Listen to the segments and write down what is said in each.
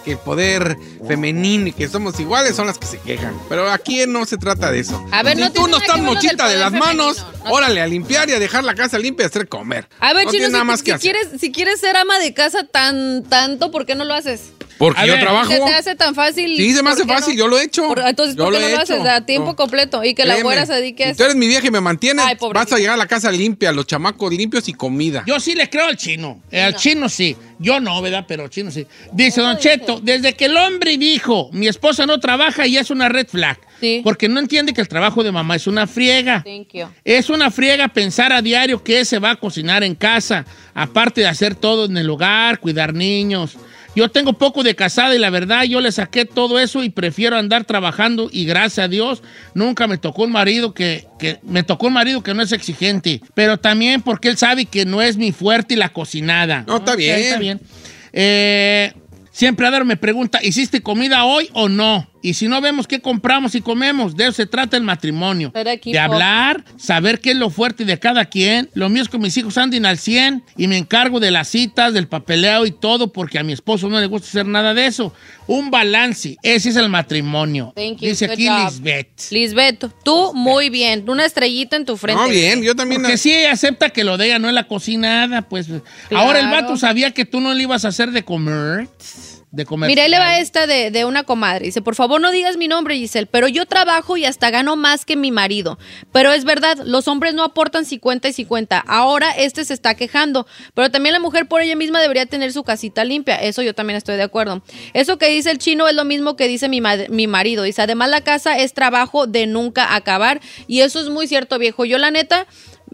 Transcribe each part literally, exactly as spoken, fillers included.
que el poder femenino y que somos iguales son las que se quejan. Pero aquí no se trata de eso. A ver, si no tú no estás mochita de las femenino, manos, no órale, a limpiar y a dejar la casa limpia y a hacer comer. A ver, no Chino, nada si, más si que hacer. quieres, si quieres ser ama de casa tan tanto, ¿por qué no lo haces? Porque A yo ver, trabajo. ¿Se te hace tan fácil? Sí, se me ¿Por hace qué fácil, no? yo lo he hecho. Por- entonces, Yo ¿por qué lo no he lo haces hecho. a tiempo No. completo? Y que la Créeme, güera se dedique a si eso. tú eres mi vieja y me mantienes, Ay, pobrecito. vas a llegar a la casa limpia, los chamacos limpios y comida. Yo sí le creo al chino. Al no. chino sí. Yo no, ¿verdad? Pero al chino sí. Dice Don Cheto, desde que el hombre dijo, mi esposa no trabaja y es una red flag. Sí. Porque no entiende que el trabajo de mamá es una friega. Thank you. Es una friega pensar a diario que se va a cocinar en casa, aparte de hacer todo en el hogar, cuidar niños. Yo tengo poco de casada y la verdad yo le saqué todo eso y prefiero andar trabajando y gracias a Dios nunca me tocó un marido que, que me tocó un marido que no es exigente, pero también porque él sabe que no es mi fuerte y la cocinada. No, está Ok, bien. Está bien. Eh, siempre Adar me pregunta, ¿hiciste comida hoy o no? Y si no vemos qué compramos y comemos, de eso se trata el matrimonio. Ser equipo. De hablar, saber qué es lo fuerte de cada quien. Lo mío es que mis hijos anden al cien y me encargo de las citas, del papeleo y todo, porque a mi esposo no le gusta hacer nada de eso. Un balance, ese es el matrimonio. Thank you. Dice Good aquí job. Lisbeth. Lisbeth, tú muy bien. Una estrellita en tu frente. No, bien, yo también. Porque sí acepta que lo de ella no es la cocinada, pues. Ahora el vato sabía que tú no le ibas a hacer de comer. De comer. Mira, ahí le va esta de, de una comadre. Dice, por favor no digas mi nombre, Giselle, pero yo trabajo y hasta gano más que mi marido. Pero es verdad, los hombres no aportan cincuenta y cincuenta. Ahora este se está quejando. Pero también la mujer por ella misma debería tener su casita limpia. Eso yo también estoy de acuerdo. Eso que dice el chino es lo mismo que dice mi, ma- mi marido. Dice, además la casa es trabajo de nunca acabar. Y eso es muy cierto, viejo. Yo la neta...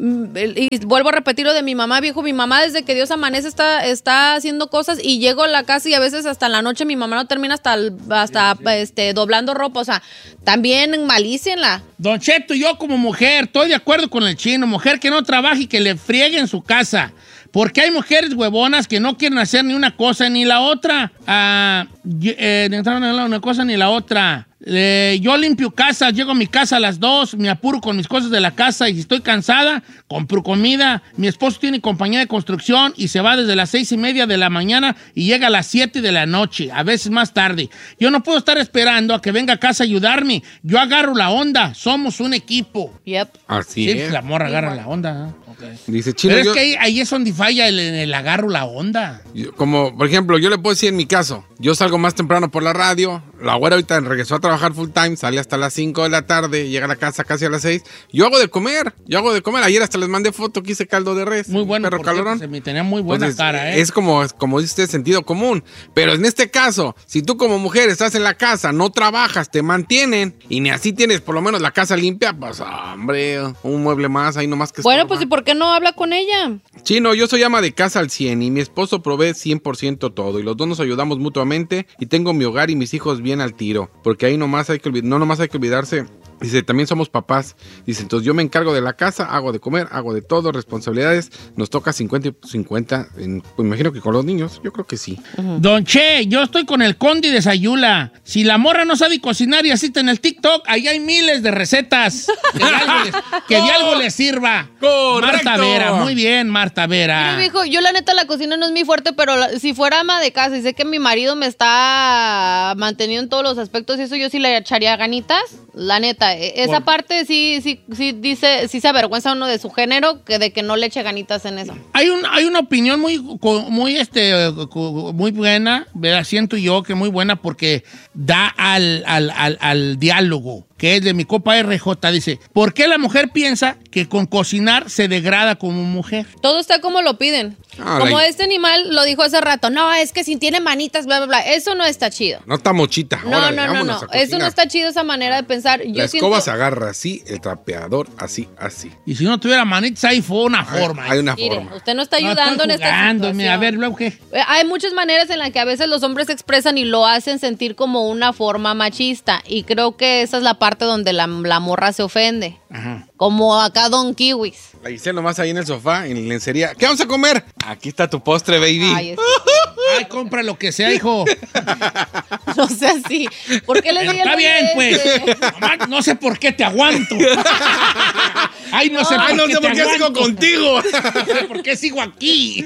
Y vuelvo a repetir lo de mi mamá, viejo. Mi mamá desde que Dios amanece está, está haciendo cosas y llego a la casa y a veces hasta en la noche mi mamá no termina hasta, el- hasta este, doblando ropa. O sea, también malícienla. Don Cheto, yo como mujer, estoy de acuerdo con el chino. Mujer que no trabaje y que le friegue en su casa. Porque hay mujeres huevonas que no quieren hacer ni una cosa ni la otra. Ah, y- eh, ni una cosa ni la otra. Eh, yo limpio casa, llego a mi casa a las dos, me apuro con mis cosas de la casa y si estoy cansada, compro comida. Mi esposo tiene compañía de construcción y se va desde las seis y media de la mañana y llega a las siete de la noche, a veces más tarde. Yo no puedo estar esperando a que venga a casa a ayudarme. Yo agarro la onda, somos un equipo. Yep. Así Sí, es. pues la morra agarra la onda. ¿eh? Okay. Dice Chino, Pero yo- es que ahí, ahí es donde falla el, el agarro la onda. yo- como, por ejemplo, yo le puedo decir en mi caso, yo salgo más temprano por la radio, la güera ahorita regresó a trabajar full time, sale hasta las cinco de la tarde, llega a la casa casi a las seis. Yo hago de comer, yo hago de comer. Ayer hasta les mandé foto que hice caldo de res. Muy bueno, Perro por cierto, calorón. se me tenía muy buena Entonces, cara, ¿eh? Es como, como dice usted, sentido común. Pero en este caso, si tú como mujer estás en la casa, no trabajas, te mantienen y ni así tienes por lo menos la casa limpia, pues hombre, un mueble más ahí nomás que Bueno, estorba. pues ¿y por qué no habla con ella? Chino, yo soy ama de casa al cien y mi esposo provee cien por ciento todo y los dos nos ayudamos mutuamente y tengo mi hogar y mis hijos bien al tiro, porque ahí nomás hay que olvid- no nomás hay que olvidarse. Dice, también somos papás. Dice, entonces yo me encargo de la casa, hago de comer, hago de todo, responsabilidades. Nos toca cincuenta y cincuenta. En, pues me imagino que con los niños, yo creo que sí. Don Che, yo estoy con el Condi de Sayula. Si la morra no sabe cocinar y así en el TikTok, ahí hay miles de recetas. Que de algo les, que de algo les sirva. ¡Correcto! Marta Vera, muy bien, Marta Vera. Mira, viejo, yo la neta la cocina no es mi fuerte, pero la- si fuera ama de casa y sé que mi marido me está manteniendo en todos los aspectos y eso yo sí le echaría ganitas, la neta. e- Esa Por- parte sí, sí, sí dice, sí se avergüenza uno de su género que de que no le eche ganitas en eso. Hay, un, hay una opinión muy, co- muy, este, co- muy buena, ¿verdad? Siento yo que muy buena porque da al, al, al, al diálogo, que es de mi copa R J. Dice, ¿por qué la mujer piensa que con cocinar se degrada como mujer? Todo está como lo piden. Ah, como la- este animal lo dijo hace rato, no, es que si tiene manitas, bla, bla, bla. Eso no está chido. No está mochita. No, Órale, no, no, vámonos no. a Eso cocinar. no está chido, esa manera de pensar. Yo La siento- escoba se agarra así, el trapeador así, así. Y si no tuviera manitas, ahí fue una Hay- forma. Hay una Mire, forma. usted no está No, ayudando estoy en esta jugando, situación. mira, a ver, luego qué. Eh, Hay muchas maneras en las que a veces los hombres se expresan y lo hacen sentir como una forma machista. Y creo que esa es la parte donde la, la morra se ofende. Ajá. Como acá Don Kiwis. La Giselle nomás ahí en el sofá, en la lencería. ¿Qué vamos a comer? Aquí está tu postre, baby. Ay, es- Ay, compra lo que sea, hijo. no sea así. ¿Por qué le Pero di el está bien, baile pues. ese? Mamá, no sé por qué te aguanto. Ay, no, no sé, Ay, no sé por qué sigo contigo. ¿Por qué sigo aquí?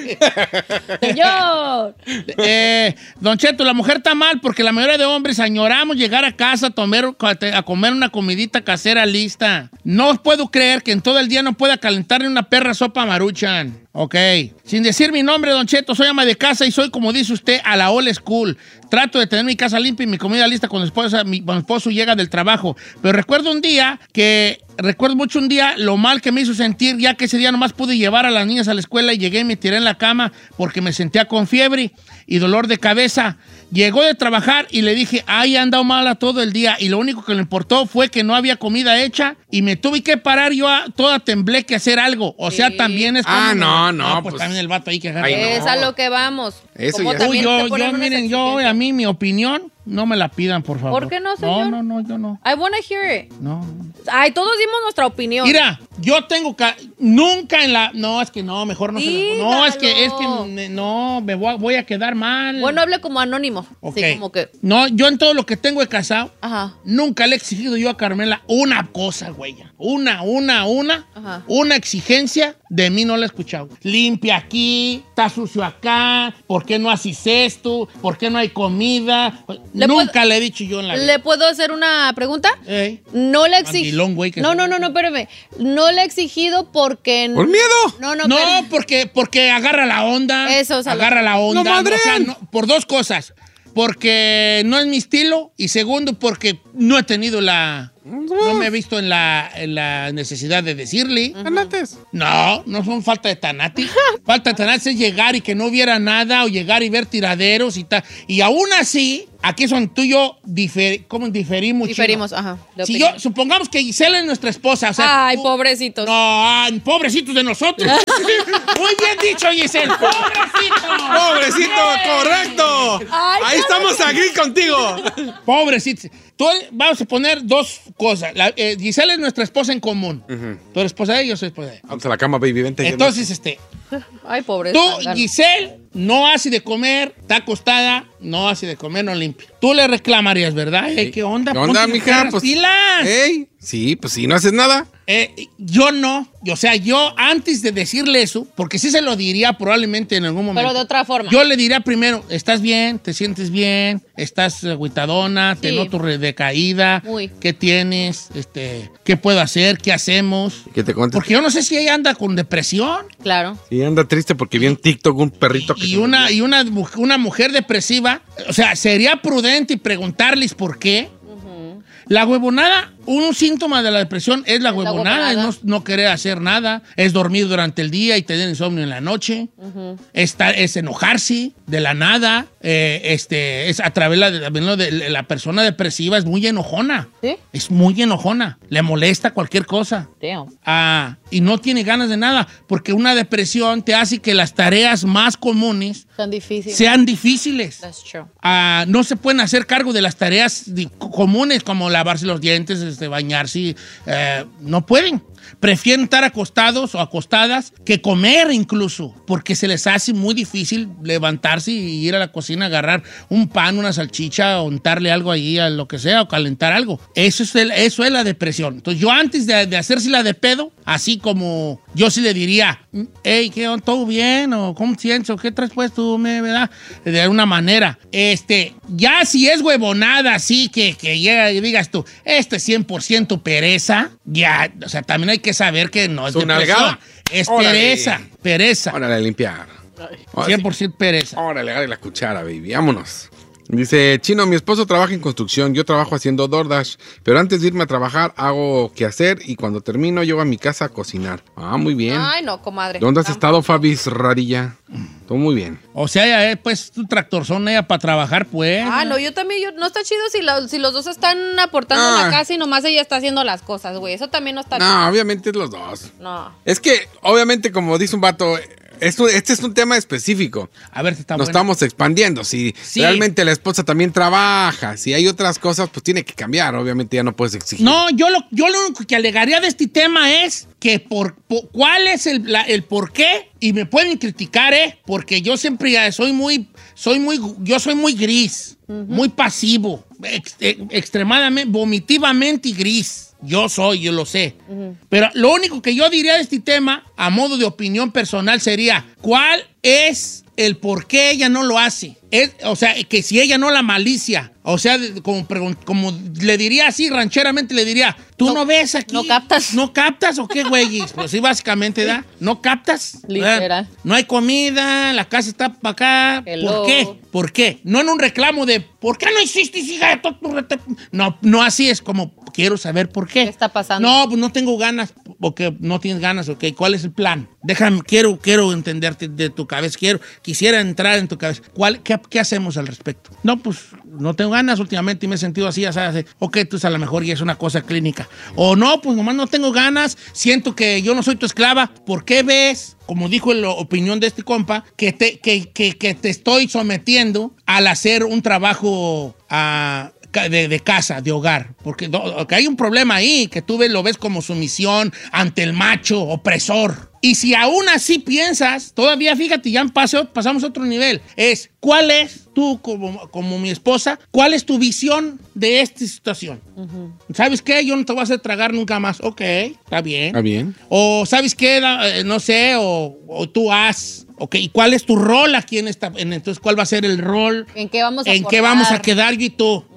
Señor. Eh, Don Cheto, la mujer está mal porque la mayoría de hombres añoramos llegar a casa a, tomar, a comer una comidita casera lista. No puedo creer que en todo el día no pueda calentar ni una perra sopa Maruchan. Ok. Sin decir mi nombre, Don Cheto, soy ama de casa y soy, como dice usted, a la old school. Trato de tener mi casa limpia y mi comida lista cuando, esposa, mi, cuando mi esposo llega del trabajo. Pero recuerdo un día que... Recuerdo mucho un día lo mal que me hizo sentir, ya que ese día nomás pude llevar a las niñas a la escuela y llegué y me tiré en la cama porque me sentía con fiebre y dolor de cabeza. Llegó de trabajar y le dije, ay, he andado mala todo el día. Y lo único que le importó fue que no había comida hecha y me tuve que parar yo a, toda temblé que hacer algo. O sea, sí. también es... Ah, como, no, no. no pues, pues también el vato ahí que... Ay, no. Es a lo que vamos. Eso Como ya- también Uy, yo, te ponen yo, unas miren, yo, exigencias. a mí, mi opinión, no me la pidan, por favor. ¿Por qué no, señor? No, no, no, yo no. I wanna hear it. No. Ay, todos dimos nuestra opinión. Mira, yo tengo ca- nunca en la no es que no, mejor no se la- no es que es que Dígalo. me- no me voy a, voy a quedar mal. Bueno, hable como anónimo. Ok. Sí, como que. No, yo en todo lo que tengo de casado Ajá. nunca le he exigido yo a Carmela una cosa, güey. Una, una, una, Ajá. una exigencia de mí no la he escuchado. Limpia aquí, está sucio acá, ¿por qué no haces esto? ¿Por qué no hay comida? ¿Le Nunca puedo- le he dicho yo en la vida. ¿Le puedo hacer una pregunta? Ey. No le exigí. Mandilón, güey, que No, soy. no, no, no, espérame. No le he exigido porque. ¿Por miedo? No, no, No, espérame. porque, porque agarra la onda. Eso, o sea, agarra la onda. ¡No madren! O sea, no- por dos cosas. Porque no es mi estilo. Y segundo, porque no he tenido la. No me he visto en la, en la necesidad de decirle. Antes. No, no son falta de tanati. Falta de tanati es llegar y que no hubiera nada o llegar y ver tiraderos y tal. Y aún así, aquí son tú y yo difer, ¿cómo diferimos? Diferimos, chino? ajá. de Si opinión. yo, supongamos que Gisela es nuestra esposa. O sea, Ay, tú- pobrecitos. no, ay, pobrecitos de nosotros. Muy bien dicho, Giselle. Pobrecito. ¡Pobrecito! ¡Correcto! Ay, Ahí estamos aquí contigo. Pobrecito. Tú, vamos a poner dos cosas. La, eh, Giselle es nuestra esposa en común. Tú eres esposa de ella, yo soy esposa de ella. Vamos a la cama, baby. Vente. Entonces, este, Ay, pobre. tú, zángano. Giselle, no hace de comer, está acostada, no hace de comer, no limpia. Tú le reclamarías, ¿verdad? Ey, ¿qué onda? ¿Qué onda, Ponte mija? las Pues, pilas. Ey, sí, pues si no haces nada. Eh, yo no. O sea, yo antes de decirle eso, porque sí se lo diría probablemente en algún momento. Pero de otra forma. Yo le diría primero, ¿estás bien? ¿Te sientes bien? ¿Estás agüitadona? ¿Te Sí. noto re- decaída? Muy. ¿Qué tienes? Este, ¿qué puedo hacer? ¿Qué hacemos? ¿Qué te cuentes? Porque yo no sé si ella anda con depresión. Claro. Sí, anda triste porque vi en TikTok un perrito que Y se una, murió. y una, mu- una mujer depresiva. O sea, sería prudente y preguntarles por qué. La huevonada, un síntoma de la depresión es la la huevonada, es huevonada. no, no querer hacer nada, es dormir durante el día y tener insomnio en la noche, Está- es enojarse de la nada, eh, este, es a través de la, de la- la persona depresiva es muy enojona, ¿Sí? es muy enojona, le molesta cualquier cosa. Damn. Ah, y no tiene ganas de nada, porque una depresión te hace que las tareas más comunes Tan difícil. sean difíciles. That's true. Ah, no se pueden hacer cargo de las tareas di- comunes como lavarse los dientes, este, bañarse, eh, no pueden. Prefieren estar acostados o acostadas que comer incluso, porque se les hace muy difícil levantarse y ir a la cocina, agarrar un pan, una salchicha, o untarle algo ahí a lo que sea, o calentar algo. Eso es, el- eso es la depresión. Entonces yo antes de, de hacérsela de pedo, así como yo sí le diría, hey, ¿qué onda? ¿Todo bien? ¿O cómo te sientes? ¿O qué traes puesto? ¿Me, verdad? De alguna manera. Este, ya si es huevonada así que, que llega y digas tú, esto es cien por ciento pereza, ya, o sea, también hay que saber que no es ¿Su depresión. nalgada? Es Órale. pereza, pereza. Órale a limpiar. Ahora cien sí. por ciento pereza. Órale, agarre la cuchara, baby. Vámonos. Dice, Chino, mi esposo trabaja en construcción, yo trabajo haciendo DoorDash, pero antes de irme a trabajar hago qué hacer y cuando termino llego a mi casa a cocinar. Ah, muy bien. Ay, no, comadre. ¿Dónde has Tampoco. estado, Fabis Radilla? Todo muy bien. O sea, ya es pues tu tractorzón ella para trabajar, pues. Ah, no, yo también, yo, no está chido si, la- si los dos están aportando Ah. en la casa y nomás ella está haciendo las cosas, güey. Eso también no está No, obviamente es los dos. No. Es que, obviamente, como dice un vato, esto, este es un tema específico. A ver si está Nos bueno. estamos expandiendo. Si Sí. realmente la esposa también trabaja, si hay otras cosas, pues tiene que cambiar. Obviamente ya no puedes exigir. No, yo lo, yo lo único que alegaría de este tema es que por, por ¿cuál es el, la, el por qué? Y me pueden criticar, ¿eh? Porque yo siempre soy muy, soy muy, yo soy muy gris, uh-huh. muy pasivo, ex, ex, extremadamente, vomitivamente gris. Yo soy, yo lo sé. Uh-huh. Pero lo único que yo diría de este tema, a modo de opinión personal, sería, ¿cuál es el por qué ella no lo hace? Es, o sea, que si ella no la malicia, o sea, como, como le diría así, rancheramente le diría, ¿tú no, no ves aquí? ¿No captas? ¿No captas o qué, güey? Pues sí, básicamente, ¿da? ¿No captas? Literal. ¿Verdad? No hay comida, la casa está para acá. Hello. ¿Por qué? ¿Por qué? No en un reclamo de, ¿por qué no hiciste, hija? No, no así es como, quiero saber por qué. ¿Qué está pasando? No, pues no tengo ganas, porque no tienes ganas, ok. ¿Cuál es el plan? Déjame, quiero, quiero entenderte de tu cabeza, quiero, quisiera entrar en tu cabeza. ¿Cuál, qué, qué hacemos al respecto? No, pues no tengo ganas últimamente y me he sentido así, ya sabes. Ok, entonces a lo mejor ya es una cosa clínica. O no, pues nomás no tengo ganas, siento que yo no soy tu esclava. ¿Por qué ves, como dijo la opinión de este compa, que te, que, que, que te estoy sometiendo al hacer un trabajo a... De, de casa, de hogar, porque do, que hay un problema ahí, que tú ves, lo ves como sumisión ante el macho opresor. Y si aún así piensas, todavía fíjate, ya pasó, pasamos a otro nivel, es, ¿cuál es tú como, como mi esposa, cuál es tu visión de esta situación? Uh-huh. ¿Sabes qué? Yo no te voy a hacer tragar nunca más. Ok, está bien. Está bien. O ¿sabes qué? No sé, o, o tú haz... Ok, ¿y cuál es tu rol aquí en esta? En, entonces, ¿cuál va a ser el rol? ¿En qué vamos a ¿En qué vamos a quedar yo y tú?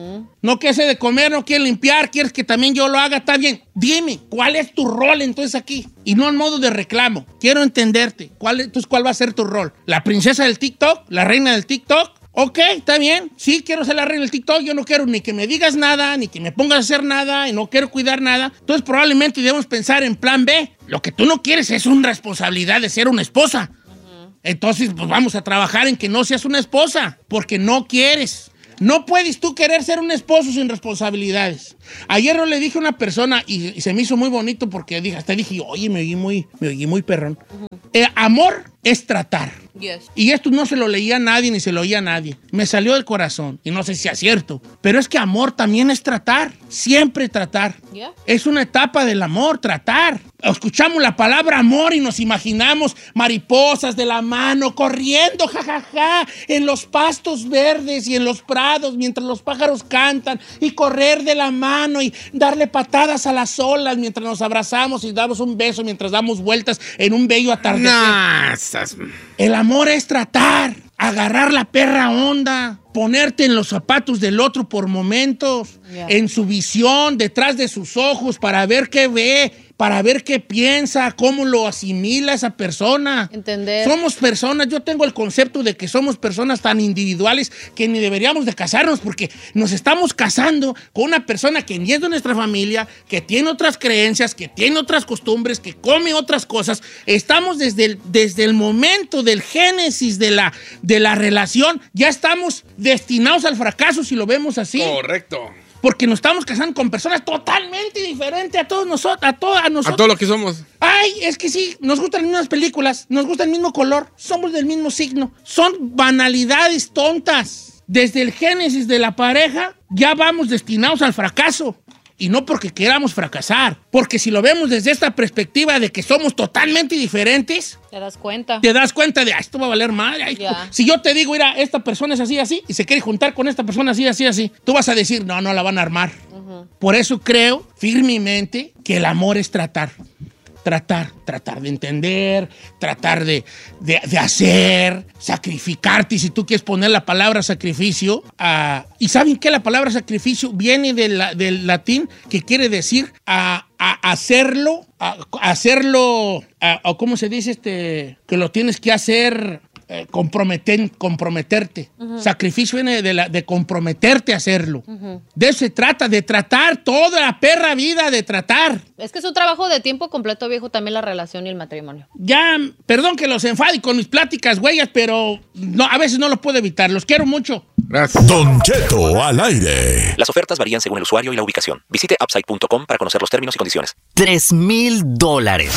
No quieres de comer, no quieres limpiar, quieres que también yo lo haga, está bien. Dime, ¿cuál es tu rol entonces aquí? Y no en modo de reclamo. Quiero entenderte. ¿Cuál, entonces, ¿cuál va a ser tu rol? ¿La princesa del TikTok? ¿La reina del TikTok? Ok, está bien. Sí, quiero ser la reina del TikTok. Yo no quiero ni que me digas nada, ni que me pongas a hacer nada, y no quiero cuidar nada. Entonces, probablemente debemos pensar en plan B. Lo que tú no quieres es una responsabilidad de ser una esposa. Uh-huh. Entonces, pues vamos a trabajar en que no seas una esposa, porque no quieres. No puedes tú querer ser un esposo sin responsabilidades. Ayer no le dije a una persona y, y se me hizo muy bonito porque dije, hasta dije, oye, me oí muy, me oí muy perrón. Uh-huh. Eh, amor es tratar. Yes. Y esto no se lo leía a nadie ni se lo oía a nadie. Me salió del corazón y no sé si es cierto. Pero es que amor también es tratar. Siempre tratar. Yeah. Es una etapa del amor, tratar. Escuchamos la palabra amor y nos imaginamos mariposas de la mano corriendo, jajaja, ja, ja, en los pastos verdes y en los prados mientras los pájaros cantan y correr de la mano y darle patadas a las olas mientras nos abrazamos y damos un beso mientras damos vueltas en un bello atardecer. No, estás... El amor es tratar, agarrar la perra onda, ponerte en los zapatos del otro por momentos, yeah. en su visión, detrás de sus ojos, para ver qué ve, para ver qué piensa, cómo lo asimila esa persona. Entender. Somos personas, yo tengo el concepto de que somos personas tan individuales que ni deberíamos de casarnos porque nos estamos casando con una persona que ni es de nuestra familia, que tiene otras creencias, que tiene otras costumbres, que come otras cosas. Estamos desde el, desde el momento del génesis de la, de la relación, ya estamos destinados al fracaso si lo vemos así. Correcto. Porque nos estamos casando con personas totalmente diferentes a todos nosotros, a, to a nosotros. A todo lo que somos. Ay, es que sí, nos gustan las mismas películas, nos gusta el mismo color, somos del mismo signo. Son banalidades tontas. Desde el génesis de la pareja ya vamos destinados al fracaso. Y no porque queramos fracasar, porque si lo vemos desde esta perspectiva de que somos totalmente diferentes, te das cuenta. Te das cuenta de, ah, esto va a valer madre. Ay, yeah. Si yo te digo, mira, esta persona es así, así, y se quiere juntar con esta persona así, así, así, tú vas a decir, no, no la van a armar. Uh-huh. Por eso creo firmemente que el amor es tratar. Tratar, tratar de entender, tratar de, de, de hacer, sacrificarte. Y si tú quieres poner la palabra sacrificio, uh, ¿y saben qué? La palabra sacrificio viene de la, del latín que quiere decir uh, a hacerlo, a, a hacerlo, a, o ¿cómo se dice? este Que lo tienes que hacer... Eh, comprometer, comprometerte. Uh-huh. Sacrificio viene de, la, de comprometerte a hacerlo. Uh-huh. De eso se trata, de tratar toda la perra vida, de tratar. Es que es un trabajo de tiempo completo, viejo, también la relación y el matrimonio. Ya, perdón que los enfade con mis pláticas, güeyas, pero no, a veces no lo puedo evitar. Los quiero mucho. Gracias. Don Cheto al aire. Las ofertas varían según el usuario y la ubicación. Visite upside punto com para conocer los términos y condiciones. Tres mil dólares.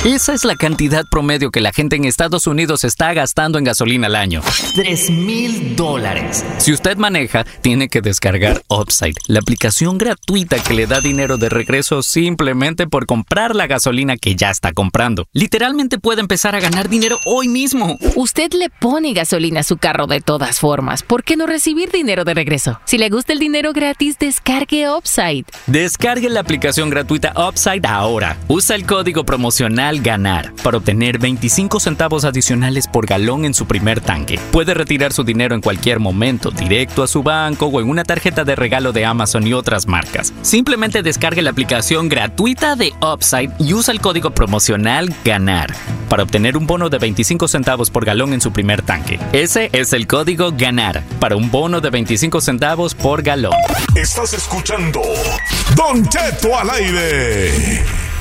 Esa es la cantidad promedio que la gente en Estados Unidos está gastando en gasolina al año. Tres mil dólares. Si usted maneja, tiene que descargar Upside, la aplicación gratuita que le da dinero de regreso simplemente por comprar la gasolina que ya está comprando. Literalmente puede empezar a ganar dinero hoy mismo. Usted le pone gasolina a su carro de todas formas. ¿Por qué no recibir dinero de regreso? Si le gusta el dinero gratis, descargue Upside. Descargue la aplicación gratuita Upside ahora. Usa el código promocional GANAR para obtener veinticinco centavos adicionales por galón en su primer tanque. Puede retirar su dinero en cualquier momento, directo a su banco o en una tarjeta de regalo de Amazon y otras marcas. Simplemente descargue la aplicación gratuita de Upside y usa el código promocional GANAR para obtener un bono de veinticinco centavos por galón en su primer tanque. Ese es el código GANAR para un bono de veinticinco centavos por galón. Estás escuchando Don Cheto al aire.